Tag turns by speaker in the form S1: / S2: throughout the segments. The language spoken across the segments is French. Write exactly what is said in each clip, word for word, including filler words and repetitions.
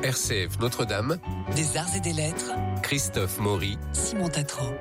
S1: R C F Notre-Dame,
S2: des arts et des lettres,
S1: Christophe Maury,
S2: Simon Tatran.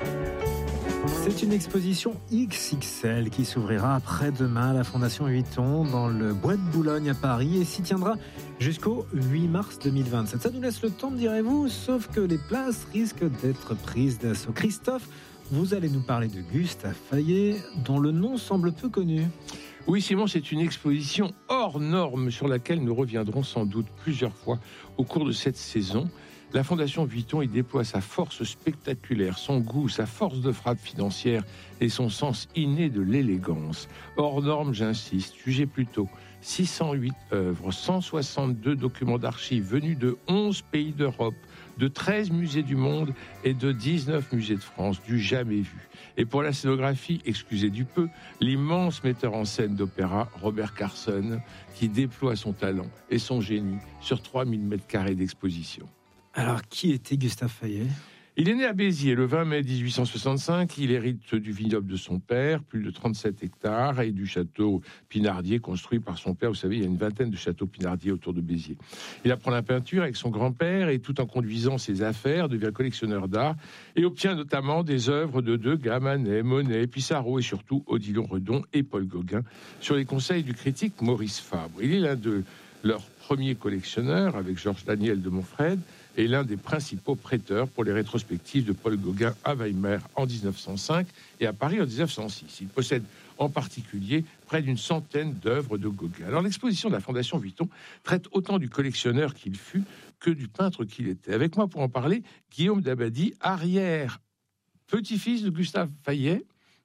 S3: C'est une exposition X X L qui s'ouvrira après-demain à la Fondation Vuitton dans le Bois de Boulogne à Paris et s'y tiendra jusqu'au huit mars deux mille vingt-sept. Ça nous laisse le temps, direz-vous, sauf que les places risquent d'être prises d'assaut. Christophe, vous allez nous parler de Gustave Fayet, dont le nom semble peu connu.
S4: Oui, Simon, c'est une exposition hors norme sur laquelle nous reviendrons sans doute plusieurs fois au cours de cette saison. La Fondation Vuitton y déploie sa force spectaculaire, son goût, sa force de frappe financière et son sens inné de l'élégance. Hors norme, j'insiste, jugez plutôt six cent huit œuvres, cent soixante-deux documents d'archives venus de onze pays d'Europe, de treize musées du monde et de dix-neuf musées de France, du jamais vu. Et pour la scénographie, excusez du peu, l'immense metteur en scène d'opéra, Robert Carson, qui déploie son talent et son génie sur trois mille mètres carrés d'exposition.
S3: Alors, qui était Gustave Fayet ?
S4: Il est né à Béziers le vingt mai dix-huit cent soixante-cinq. Il hérite du vignoble de son père, plus de trente-sept hectares, et du château Pinardier construit par son père. Vous savez, il y a une vingtaine de châteaux Pinardier autour de Béziers. Il apprend la peinture avec son grand-père et tout en conduisant ses affaires, devient collectionneur d'art et obtient notamment des œuvres de Degas, Manet, Monet, Pissarro et surtout Odilon Redon et Paul Gauguin sur les conseils du critique Maurice Fabre. Il est l'un de leurs premiers collectionneurs avec Georges Daniel de Montfred et l'un des principaux prêteurs pour les rétrospectives de Paul Gauguin à Weimar en dix-neuf cent cinq et à Paris en dix-neuf cent six. Il possède en particulier près d'une centaine d'œuvres de Gauguin. Alors l'exposition de la Fondation Vuitton traite autant du collectionneur qu'il fut que du peintre qu'il était. Avec moi pour en parler, Guillaume Dabadi, arrière petit-fils de Gustave Fayet.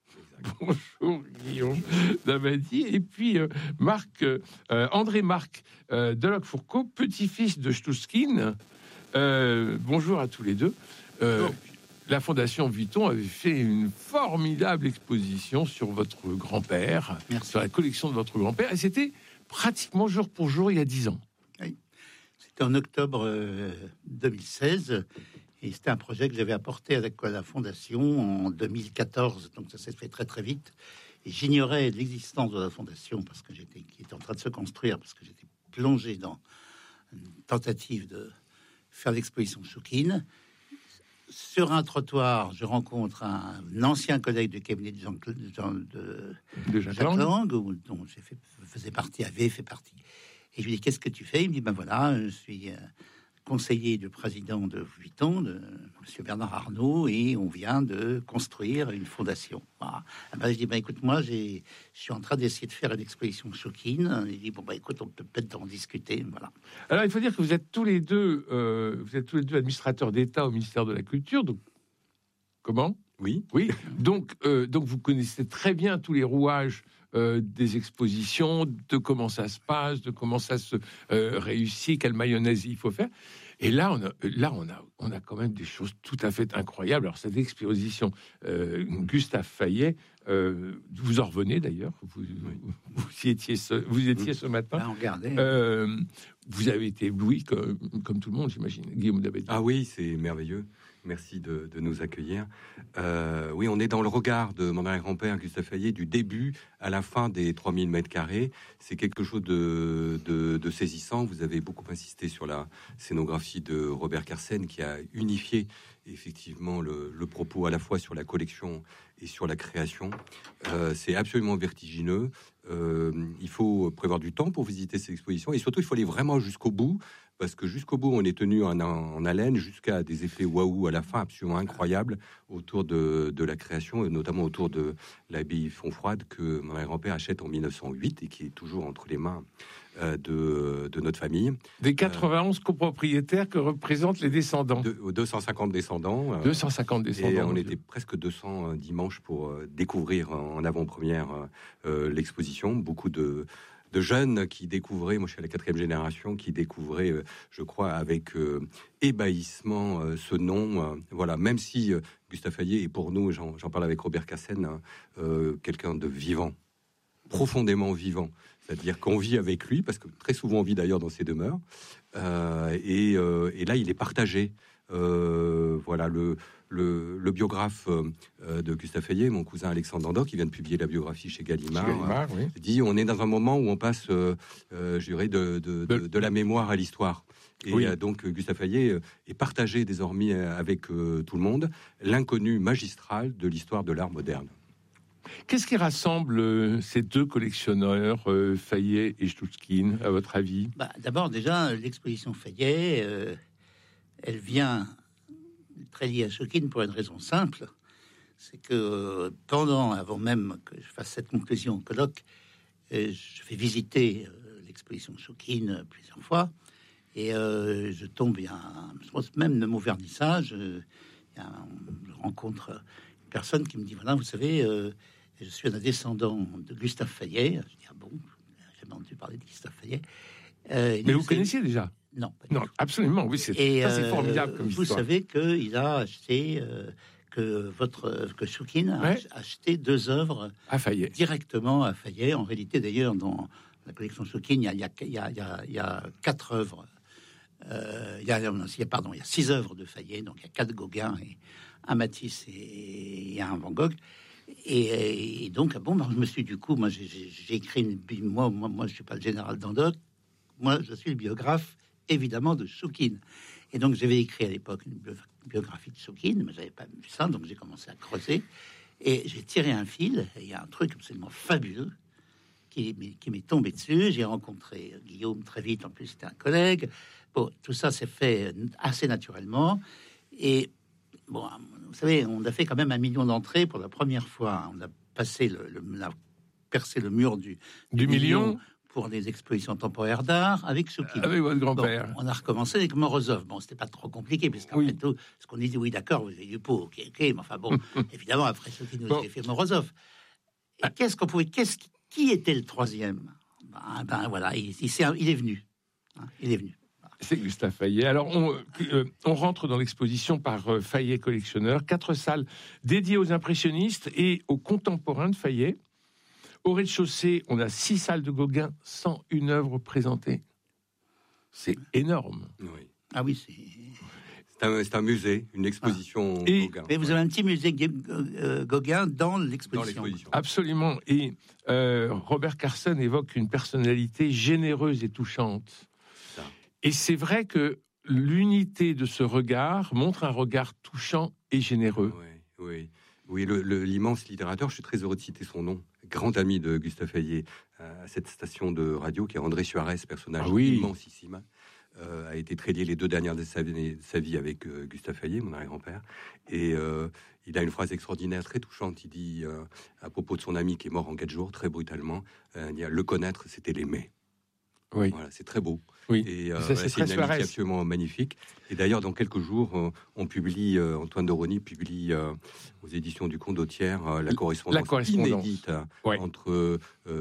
S4: Bonjour Guillaume Dabadi. Et puis euh, Marc, euh, André Marc euh, Deloc-Fourcault, petit-fils de Stouskine. Euh, bonjour à tous les deux. Euh, la Fondation Vuitton avait fait une formidable exposition sur votre grand-père, Merci. sur la collection de votre grand-père, et c'était pratiquement jour pour jour il y a dix ans.
S5: Oui. C'était en octobre euh, deux mille seize, et c'était un projet que j'avais apporté avec la Fondation en deux mille quatorze, donc ça s'est fait très très vite. Et j'ignorais l'existence de la Fondation parce que j'étais, qui était en train de se construire, parce que j'étais plongé dans une tentative de faire l'exposition Choukine. Sur un trottoir, je rencontre un, un ancien collègue du cabinet de, Jean, de, Jean, de,
S4: de Jacques Lang,
S5: dont j'ai fait, faisais partie, avait fait partie. Et je lui dis, qu'est-ce que tu fais ? Il me dit, ben voilà, je suis euh, conseiller du président de Vuitton, de Monsieur Bernard Arnault, et on vient de construire une fondation. Voilà. Ben, je dis, ben écoute, moi, j'ai, je suis en train d'essayer de faire une exposition Choukine. Il dit, bon, ben écoute, on peut peut-être en discuter. Voilà.
S4: Alors, il faut dire que vous êtes tous les deux, euh, vous êtes tous les deux administrateurs d'État au ministère de la Culture. Donc, comment ?
S6: Oui.
S4: Oui. Donc, euh, donc, vous connaissez très bien tous les rouages euh, des expositions, de comment ça se passe, de comment ça se euh, réussit, quelle mayonnaise il faut faire. Et là, on a, là, on a, on a quand même des choses tout à fait incroyables. Alors, cette exposition, euh, Gustave Fayet, euh, vous en revenez d'ailleurs. Vous, oui. vous, vous y étiez ce, vous étiez ce matin.
S5: Là, on regardait.
S4: Euh, vous avez été ébloui comme, comme tout le monde, j'imagine. Guillaume Dabadi.
S6: Ah oui, c'est merveilleux. Merci de, de nous accueillir. Euh, oui, on est dans le regard de mon arrière-grand-père Gustave Fayet du début à la fin des trois mille mètres carrés. C'est quelque chose de, de, de saisissant. Vous avez beaucoup insisté sur la scénographie de Robert Carson qui a unifié effectivement le, le propos à la fois sur la collection et sur la création. Euh, c'est absolument vertigineux. Euh, il faut prévoir du temps pour visiter ces expositions et surtout il faut aller vraiment jusqu'au bout. Parce que jusqu'au bout, on est tenu en, en haleine jusqu'à des effets waouh à la fin absolument incroyables autour de, de la création, et notamment autour de l'abbaye Fontfroide que mon grand-père achète en mille neuf cent huit et qui est toujours entre les mains euh, de, de notre famille.
S4: Des quatre-vingt-onze euh, copropriétaires que représentent les descendants.
S6: De, deux cent cinquante descendants. Euh,
S4: deux cent cinquante descendants.
S6: Et on était presque deux cents dimanches pour euh, découvrir en avant-première euh, l'exposition. Beaucoup de... de jeunes qui découvraient, moi je suis à la quatrième génération, qui découvraient, euh, je crois, avec euh, ébahissement euh, ce nom. Euh, voilà, même si euh, Gustave Fayet est pour nous, j'en, j'en parle avec Robert Cassen, hein, euh, quelqu'un de vivant, profondément vivant. C'est-à-dire qu'on vit avec lui, parce que très souvent on vit d'ailleurs dans ses demeures. Euh, et, euh, et là, il est partagé Euh, voilà, le, le, le biographe euh, de Gustave Fayet, mon cousin Alexandre Dandot, qui vient de publier la biographie chez Gallimard,
S4: Gallimard, oui.
S6: dit on est dans un moment où on passe, euh, euh, je dirais, de, de, de, de la mémoire à l'histoire. Et
S4: oui.
S6: euh, donc Gustave Fayet euh, est partagé désormais avec euh, tout le monde, l'inconnu magistral de l'histoire de l'art moderne.
S4: Qu'est-ce qui rassemble euh, ces deux collectionneurs, euh, Fayet et Stouchkine, à votre avis?
S5: Bah, d'abord, déjà, l'exposition Fayet, euh, elle vient très liée à Stouchkine pour une raison simple. C'est que pendant, avant même que je fasse cette conclusion au colloque, euh, je fais visiter euh, l'exposition Stouchkine plusieurs fois. Et euh, je tombe, il y a un, je pense même de mon vernissage, euh, il y a un, je rencontre une personne qui me dit, voilà, vous savez, euh, je suis un descendant de Gustave Fayet. Je dis, ah bon, j'ai jamais entendu parler de Gustave Fayet. Euh,
S4: Mais vous connaissiez déjà?
S5: Non, pas du
S4: Non,
S5: tout.
S4: absolument, oui, c'est,
S5: Et
S4: ça, c'est
S5: euh,
S4: formidable comme
S5: vous
S4: histoire.
S5: savez qu'il a acheté, euh, que votre, que Stouchkine a
S4: Ouais.
S5: acheté deux œuvres
S4: À Fayet.
S5: directement à Fayet. En réalité, d'ailleurs, dans la collection Stouchkine, il y a, il y a, il y a, il y a, il y a quatre œuvres. Euh, il y a, il y a, pardon, il y a six œuvres de Fayet, donc il y a quatre Gauguin et un Matisse et, et un Van Gogh. Et, et donc, bon, ben, je me suis du coup, moi, j'ai, j'ai écrit une, moi, moi, moi, je suis pas le général Dandot, moi, je suis le biographe, évidemment, de Stouchkine. Et donc, j'avais écrit à l'époque une biographie de Stouchkine, mais j'avais pas vu ça, donc j'ai commencé à creuser et j'ai tiré un fil. Et il y a un truc absolument fabuleux qui, qui m'est tombé dessus. J'ai rencontré Guillaume très vite, en plus, c'était un collègue. Bon, tout ça s'est fait assez naturellement. Et bon, vous savez, on a fait quand même un million d'entrées pour la première fois. On a passé le, le on a percé le mur du,
S4: Du million
S5: pour des expositions temporaires d'art avec Stouchkine.
S4: Avec votre grand-père.
S5: Bon, on a recommencé avec Morozov. Bon, c'était pas trop compliqué, puisqu'en
S4: Oui.
S5: fait, tout ce qu'on dit, oui, d'accord, vous avez du pot, ok, ok, mais enfin bon, évidemment, après Stouchkine, nous
S4: Bon.
S5: avez fait Morozov. Et qu'est-ce qu'on pouvait, qu'est-ce qui, qui était le troisième? Ben, ben voilà, il, il, s'est- il est venu. Hein, il est venu.
S4: C'est Gustave Fayet. Alors, on, euh, on rentre dans l'exposition par euh, Fayet collectionneur. Quatre salles dédiées aux impressionnistes et aux contemporains de Fayet. Au rez-de-chaussée, on a six salles de Gauguin, cent une œuvres présentées. C'est énorme.
S6: Oui.
S5: Ah oui, c'est.
S6: C'est un, c'est un musée, une exposition
S4: Et-
S6: Gauguin.
S5: Mais vous avez un petit musée Gu- euh, Gauguin dans
S6: Dans
S5: l'exposition.
S6: l'exposition.
S4: Absolument. Et euh, Robert Carson évoque une personnalité généreuse et touchante.
S6: Ça.
S4: Et c'est vrai que l'unité de ce regard montre un regard touchant et généreux.
S6: Oui, oui. Oui, le- le- l'immense littérateur, je suis très heureux de citer son nom, grand ami de Gustave Fayet, euh, à cette station de radio, qui est André Suarez, personnage
S4: Ah oui.
S6: immensissime, euh, a été très lié les deux dernières de sa, de sa vie avec euh, Gustave Fayet, mon arrière-grand-père. Et euh, il a une phrase extraordinaire, très touchante. Il dit, euh, à propos de son ami qui est mort en quatre jours, très brutalement, euh, il dit, le connaître, c'était l'aimer.
S4: Oui.
S6: Voilà, c'est très beau.
S4: Oui.
S6: Et euh,
S4: Ça,
S6: ouais,
S4: c'est
S6: c'est
S4: très
S6: une amitié
S4: Suarez.
S6: absolument magnifique. Et d'ailleurs, dans quelques jours, on, on publie, euh, Antoine de Rony publie euh, aux éditions du Condottière euh, la correspondance,
S4: La correspondance.
S6: inédite euh,
S4: Ouais.
S6: entre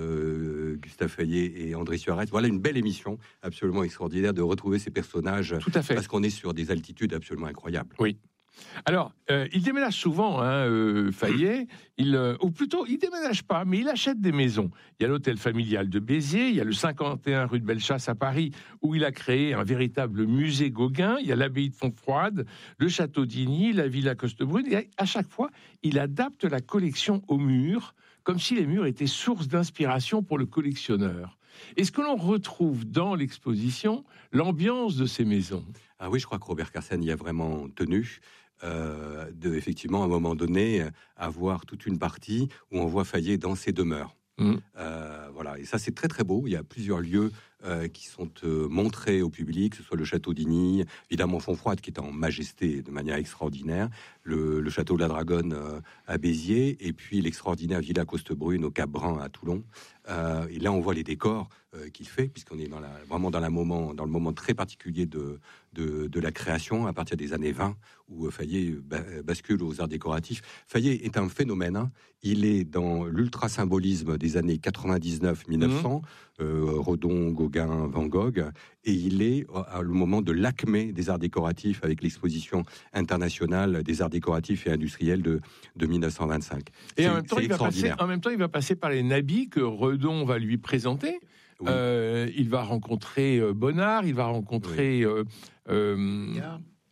S6: euh, Gustave Fayet et André Suarez. Voilà une belle émission, absolument extraordinaire de retrouver ces personnages,
S4: Tout à fait.
S6: parce qu'on est sur des altitudes absolument incroyables.
S4: Alors, euh, il déménage souvent, hein, euh, Fayet, il, euh, ou plutôt, il déménage pas, mais il achète des maisons. Il y a l'hôtel familial de Béziers, il y a le cinquante et un rue de Bellechasse à Paris, où il a créé un véritable musée Gauguin, il y a l'abbaye de Fontfroide, le château d'Igny, la villa Costebrune, et à chaque fois, il adapte la collection aux murs, comme si les murs étaient source d'inspiration pour le collectionneur. Est-ce que l'on retrouve dans l'exposition l'ambiance de ces maisons?
S6: Ah oui, je crois que Robert Carsen y a vraiment tenu. Euh, de effectivement à un moment donné avoir toute une partie où on voit Fayet dans ses demeures.
S4: Mmh.
S6: Euh, voilà, et ça c'est très très beau. Il y a plusieurs lieux euh, qui sont euh, montrés au public, que ce soit le château d'Igny, évidemment Fontfroide qui est en majesté de manière extraordinaire, le, le château de la Dragonne euh, à Béziers, et puis l'extraordinaire villa Costebrune au Cap Brun à Toulon. Euh, et là on voit les décors euh, qu'il fait, puisqu'on est dans la, vraiment dans, la moment, dans le moment très particulier de, de, de la création, à partir des années vingt, où Fayet bascule aux arts décoratifs. Fayet est un phénomène, hein. Il est dans l'ultra-symbolisme des années quatre-vingt-dix-neuf mille neuf cents, mmh. euh, Redon, Gauguin, Van Gogh, et il est à le moment de l'acmé des arts décoratifs avec l'exposition internationale des arts décoratifs et industriels de, de mille neuf cent vingt-cinq.
S4: Et
S6: c'est,
S4: en même, temps, il va passer, en même temps, il va passer par les nabis que Redon va lui présenter. Oui. Euh, il va rencontrer Bonnard, il va rencontrer... Oui. Euh, euh,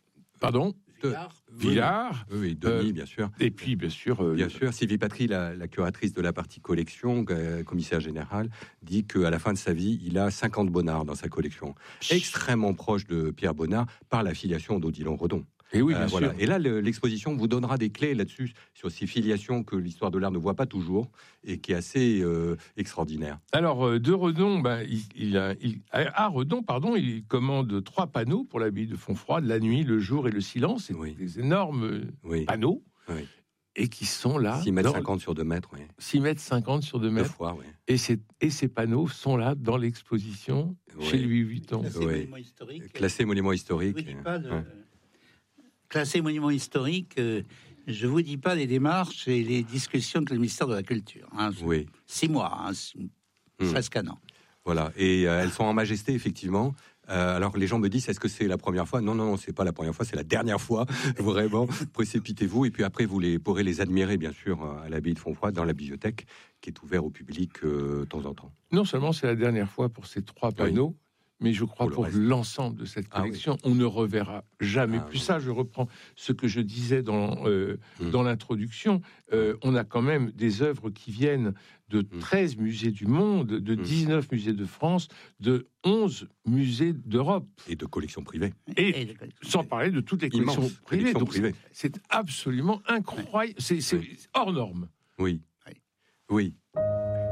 S4: Pardon.
S5: Villard.
S4: Villard.
S6: Oui, oui, Denis,
S4: Euh,
S6: bien sûr.
S4: Et puis, bien sûr, euh,
S6: Bien sûr, Sylvie Patry, la, la curatrice de la partie collection, euh, commissaire générale, dit qu'à la fin de sa vie, il a cinquante Bonnard dans sa collection. Extrêmement proche de Pierre Bonnard par la filiation d'Odilon Redon.
S4: Et oui, bien
S6: Euh, voilà.
S4: sûr.
S6: Et là, le- l'exposition vous donnera des clés là-dessus, sur ces filiations que l'histoire de l'art ne voit pas toujours et qui est assez euh, extraordinaire.
S4: Alors, euh, de Redon, ben, il, il a, il- à Redon, pardon, il commande trois panneaux pour l'abbaye de Fontfroide, la nuit, le jour et le silence. C'est
S6: Oui.
S4: des énormes euh,
S6: Oui,
S4: panneaux.
S6: Oui.
S4: Et qui sont là.
S6: six mètres
S4: dans-
S6: cinquante sur deux mètres, oui.
S4: six mètres cinquante sur deux
S6: Deux
S4: mètres.
S6: fois, oui.
S4: Et, c'est- et ces panneaux sont là dans l'exposition
S6: Oui.
S4: chez Louis Vuitton.
S5: Classé
S6: Oui.
S5: monument historique.
S6: Classé monument
S5: Je
S6: historique.
S5: vous dis pas le-
S6: Ouais.
S5: Classé monument historique, euh, je vous dis pas les démarches et les discussions avec le ministère de la Culture. Hein.
S6: Oui.
S5: Six mois, hein, six-
S6: Hmm.
S5: presque un an.
S6: Voilà, et euh, elles sont en majesté, effectivement. Euh, alors les gens me disent, est-ce que c'est la première fois? Non, non, non, c'est pas la première fois, c'est la dernière fois. Vraiment, précipitez-vous, et puis après vous les, pourrez les admirer, bien sûr, à l'abbaye de Fontfroide, dans la bibliothèque, qui est ouverte au public euh, de temps en temps.
S4: Non seulement c'est la dernière fois pour ces trois panneaux, mais je crois
S6: Pour le
S4: pour
S6: reste.
S4: l'ensemble de cette
S6: Ah oui.
S4: collection, on ne reverra jamais
S6: Ah
S4: plus
S6: oui.
S4: ça. Je reprends ce que je disais dans, euh,
S6: Mm.
S4: dans l'introduction. Euh, on a quand même des œuvres qui viennent de treize musées du monde, de
S6: Mm.
S4: dix-neuf musées de France, de onze musées d'Europe.
S6: Et de collections privées.
S4: Et
S5: le-
S4: sans parler de toutes les collections
S6: Immense
S4: privées.
S6: collections
S4: Donc,
S6: privées.
S4: c'est absolument incroyable. C'est c'est
S6: Oui.
S4: hors norme.
S6: Oui.
S5: Oui.
S6: Oui.